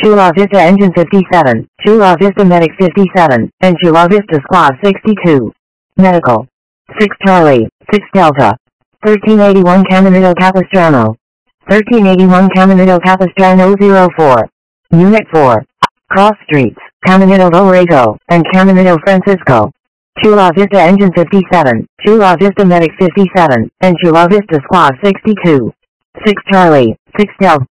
Chula Vista Engine 57, Chula Vista Medic 57, and Chula Vista Squad 62. Medical. 6 Charlie, 6 Delta. 1381 Caminito Capistrano. 1381 Caminito Capistrano 04. Unit 4. Cross Streets, Caminito Laredo, and Caminito Francisco. Chula Vista Engine 57, Chula Vista Medic 57, and Chula Vista Squad 62. 6 Charlie, 6 Delta.